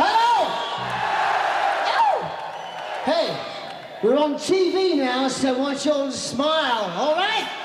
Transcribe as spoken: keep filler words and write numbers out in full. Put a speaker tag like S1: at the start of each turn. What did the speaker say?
S1: Hello! Hey, we're on T V now, so I want you all to smile, all right?